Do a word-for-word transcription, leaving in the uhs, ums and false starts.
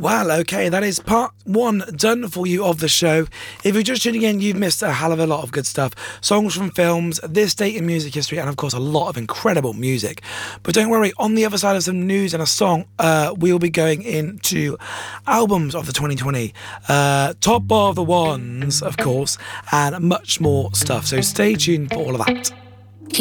Well, okay, that is part one done for you of the show. If you're just tuning in, you've missed a hell of a lot of good stuff. Songs from films, this date in music history, and of course a lot of incredible music. But don't worry, on the other side of some news and a song, uh, we'll be going into albums of the twenty twenty, uh, top of the ones, of course, and much more stuff. So stay tuned for all of that.